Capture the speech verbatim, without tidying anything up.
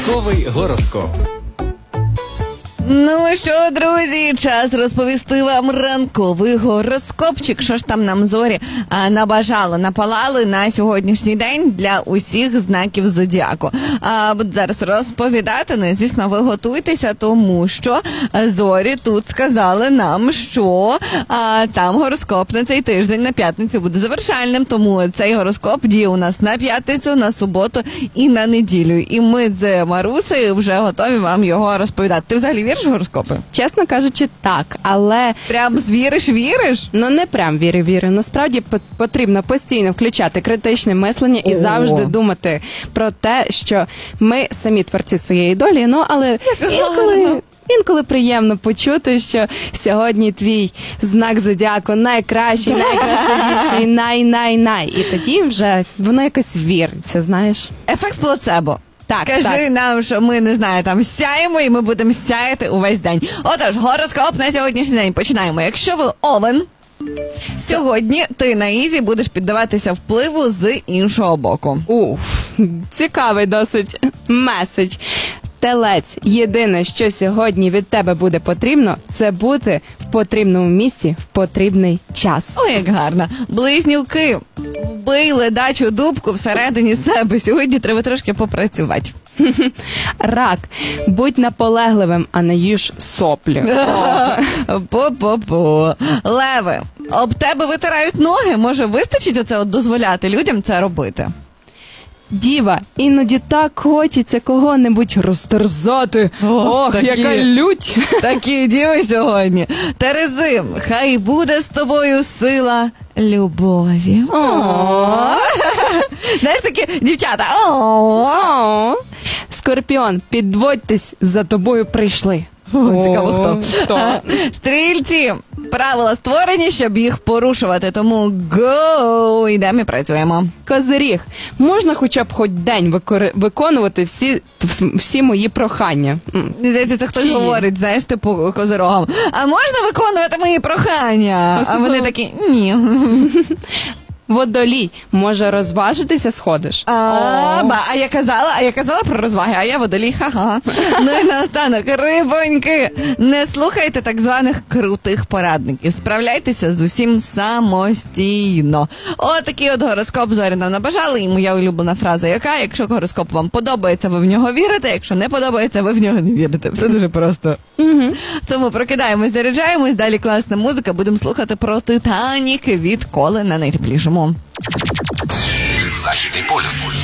Ранковий гороскоп. Ну що, друзі, час розповісти вам ранковий гороскопчик. Що ж там нам зорі а, набажали, напалали на сьогоднішній день для усіх знаків зодіаку. А, буду зараз розповідати, ну і, звісно, ви готуйтеся, тому що зорі тут сказали нам, що а, там гороскоп на цей тиждень, на п'ятницю, буде завершальним, тому цей гороскоп діє у нас на п'ятницю, на суботу і на неділю. І ми з Марусею вже готові вам його розповідати. Ти взагалі віриш в гороскопи? Чесно кажучи, так, але... Прям віриш, віриш? Ну, не прям вірю-вірю. Насправді потрібно постійно включати критичне мислення і О. завжди думати про те, що ми самі творці своєї долі, ну, але інколи... Інколи приємно почути, що сьогодні твій знак зодіаку найкращий, найкрасивіший, най-най-най. І тоді вже воно якось віриться, знаєш. Ефект плацебо. Так, Кажи так. нам, що ми, не знаю, там сяємо, і ми будемо сяяти увесь день. Отож, гороскоп на сьогоднішній день. Починаємо. Якщо ви овен, сьогодні ти на ізі будеш піддаватися впливу з іншого боку. Уф, цікавий досить меседж. Телець, єдине, що сьогодні від тебе буде потрібно, це бути в потрібному місці в потрібний час. Ой, як гарно. Близнюки, вбий ледачу дубку всередині себе. Сьогодні треба трошки попрацювати. Рак, будь наполегливим, а не їж соплі. По-по-по. Леви, об тебе витирають ноги. Може, вистачить оце от дозволяти людям це робити? Діва, іноді так хочеться кого-небудь розтерзати. О, Ох, такі. яка лють! Такі діви сьогодні. Терези, хай буде з тобою сила любові. О. Знаєш, такі дівчата. О. О. Скорпіон, підводьтесь, за тобою прийшли. О, цікаво, хто. хто? Стрільці, правила створені, щоб їх порушувати, тому го, йдемо і працюємо. Козиріг, можна хоча б хоч день викори- виконувати всі, всі мої прохання? М. Здається, це хтось Чи ні? говорить, знаєш, типу козирогам. А можна виконувати мої прохання? А вони такі, ні. Водолій, може розважитися сходиш? А, О. ба, а я казала, а я казала про розваги, а я водолій, ха-ха. Ну і наостанок, рибоньки, не слухайте так званих крутих порадників, справляйтеся з усім самостійно. Отакий от гороскоп зорі нам набажали, і моя улюблена фраза яка: якщо гороскоп вам подобається, ви в нього вірите, якщо не подобається, ви в нього не вірите. Все дуже просто. Угу. Тому прокидаємось, заряджаємось, далі класна музика, будемо слухати про Титанік від Колена найтеплішому. Західний полюс.